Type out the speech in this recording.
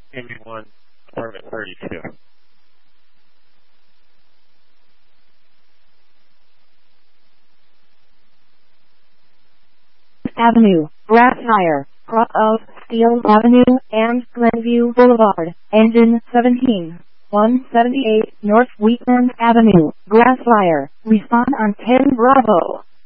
Amy 1, apartment 32. Avenue, Grassmire, cross of Steel Avenue and Glenview Boulevard, engine 17, 178 North Wheatland Avenue, Grassmire. Respond on 10 Bravo.